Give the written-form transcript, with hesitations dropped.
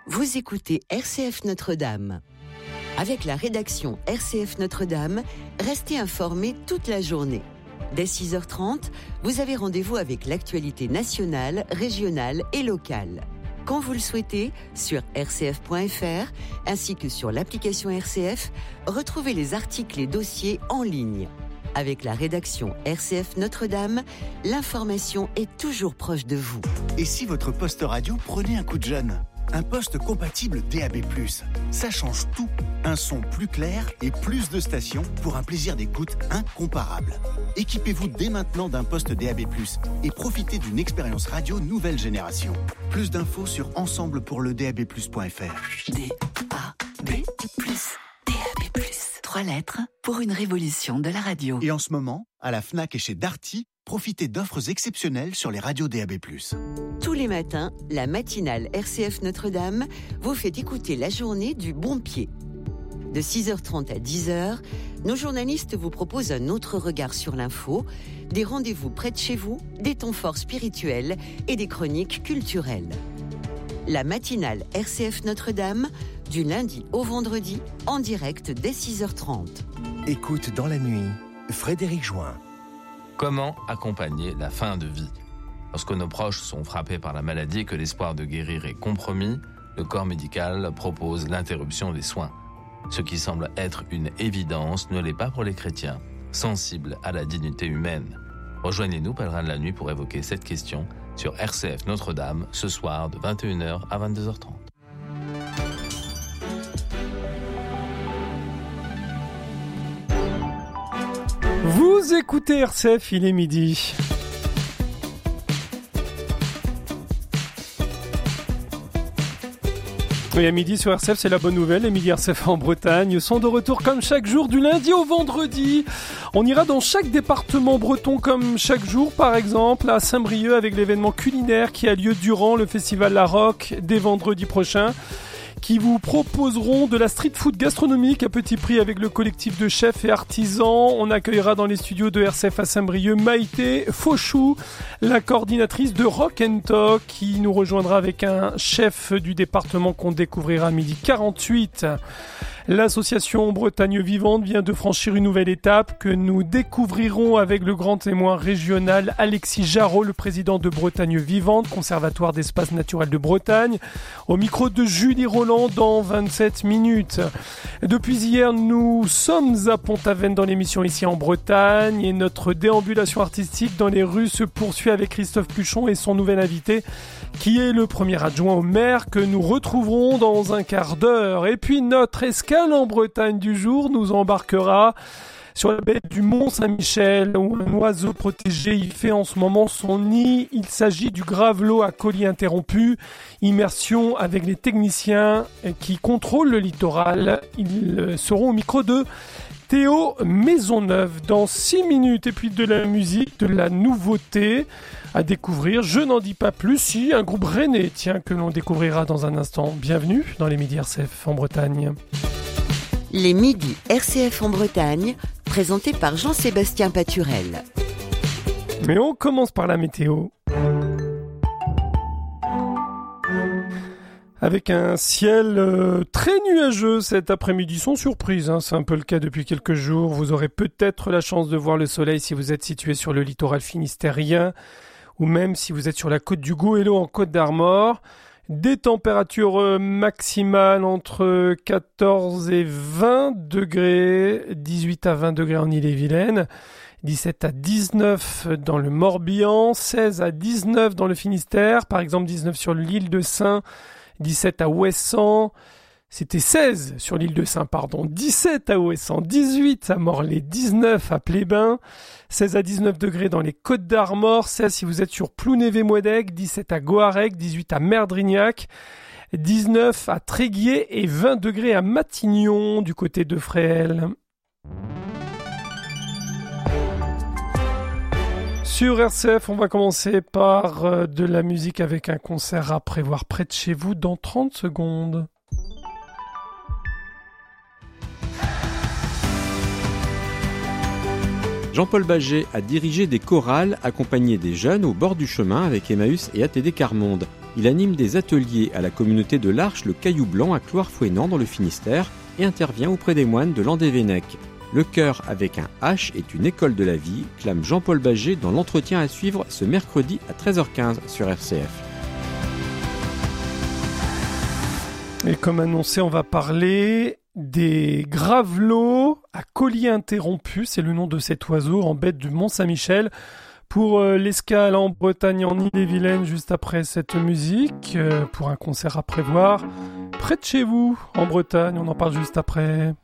Vous écoutez RCF Notre-Dame. Avec la rédaction RCF Notre-Dame, restez informés toute la journée. Dès 6h30, vous avez rendez-vous avec l'actualité nationale, régionale et locale. Quand vous le souhaitez, sur rcf.fr, ainsi que sur l'application RCF, retrouvez les articles et dossiers en ligne. Avec la rédaction RCF Notre-Dame, l'information est toujours proche de vous. Et si votre poste radio prenait un coup de jeune ? Un poste compatible DAB+. Ça change tout. Un son plus clair et plus de stations pour un plaisir d'écoute incomparable. Équipez-vous dès maintenant d'un poste DAB+, et profitez d'une expérience radio nouvelle génération. Plus d'infos sur ensemblepourledab+.fr. DAB+. DAB+. 3 lettres pour une révolution de la radio. Et en ce moment, à la Fnac et chez Darty, profitez d'offres exceptionnelles sur les radios DAB+. Tous les matins, la matinale RCF Notre-Dame vous fait écouter la journée du bon pied. De 6h30 à 10h, nos journalistes vous proposent un autre regard sur l'info, des rendez-vous près de chez vous, des temps forts spirituels et des chroniques culturelles. La matinale RCF Notre-Dame, du lundi au vendredi, en direct dès 6h30. Écoute dans la nuit, Frédéric Join. Comment accompagner la fin de vie ? Lorsque nos proches sont frappés par la maladie et que l'espoir de guérir est compromis, le corps médical propose l'interruption des soins. Ce qui semble être une évidence ne l'est pas pour les chrétiens, sensibles à la dignité humaine. Rejoignez-nous, pèlerins de la nuit, pour évoquer cette question sur RCF Notre-Dame, ce soir de 21h à 22h30. Vous écoutez RCF, il est midi. Oui, à midi sur RCF, c'est la bonne nouvelle. Les midis RCF en Bretagne sont de retour comme chaque jour, du lundi au vendredi. On ira dans chaque département breton comme chaque jour, par exemple à Saint-Brieuc avec l'événement culinaire qui a lieu durant le festival La Roque dès vendredi prochain, qui vous proposeront de la street food gastronomique à petit prix avec le collectif de chefs et artisans. On accueillera dans les studios de RCF à Saint-Brieuc Maïté Fauchou, la coordinatrice de Rock & Talk, qui nous rejoindra avec un chef du département qu'on découvrira à 12h48. L'association Bretagne Vivante vient de franchir une nouvelle étape que nous découvrirons avec le grand témoin régional Alexis Jarreau, le président de Bretagne Vivante, conservatoire d'espaces naturels de Bretagne, au micro de Julie Roland dans 27 minutes. Depuis hier, nous sommes à Pont-Aven dans l'émission Ici en Bretagne et notre déambulation artistique dans les rues se poursuit avec Christophe Puchon et son nouvel invité qui est le premier adjoint au maire que nous retrouverons dans un quart d'heure. Et puis notre escale en Bretagne du jour nous embarquera sur la baie du Mont-Saint-Michel où un oiseau protégé y fait en ce moment son nid. Il s'agit du gravelot à collier interrompu. Immersion avec les techniciens qui contrôlent le littoral. Ils seront au micro de Théo Maisonneuve dans 6 minutes. Et puis de la musique, de la nouveauté à découvrir. Je n'en dis pas plus. Si, un groupe rennais, tiens, que l'on découvrira dans un instant. Bienvenue dans les midis RCF en Bretagne. Les midis RCF en Bretagne, présentés par Jean-Sébastien Paturel. Mais on commence par la météo. Avec un ciel très nuageux cet après-midi, sans surprise, c'est un peu le cas depuis quelques jours. Vous aurez peut-être la chance de voir le soleil si vous êtes situé sur le littoral finistérien ou même si vous êtes sur la côte du Goëlo en Côte d'Armor. Des températures maximales entre 14 et 20 degrés, 18 à 20 degrés en Ille-et-Vilaine, 17 à 19 dans le Morbihan, 16 à 19 dans le Finistère, par exemple 19 sur l'île de Saint, 17 à Ouessant, c'était 16 sur l'île de Saint, 17 à Ouessant, 18 à Morlaix, 19 à Plébin, 16 à 19 degrés dans les Côtes d'Armor, 16 si vous êtes sur Plounévé-Mouedec, 17 à Goarec, 18 à Merdrignac, 19 à Tréguier et 20 degrés à Matignon du côté de Fréhel. Sur RCF, on va commencer par de la musique avec un concert à prévoir près de chez vous dans 30 secondes. Jean-Paul Baget a dirigé des chorales accompagné des jeunes au bord du chemin avec Emmaüs et ATD Carmonde. Il anime des ateliers à la communauté de l'Arche le Caillou Blanc à Cloire-Fouesnant dans le Finistère et intervient auprès des moines de Landévennec. Le cœur avec un H est une école de la vie, clame Jean-Paul Bagé dans l'entretien à suivre ce mercredi à 13h15 sur RCF. Et comme annoncé, on va parler des gravelots à collier interrompu. C'est le nom de cet oiseau en bête du Mont-Saint-Michel. Pour l'escale en Bretagne, en Ille-et-Vilaine, juste après cette musique, pour un concert à prévoir près de chez vous, en Bretagne. On en parle juste après.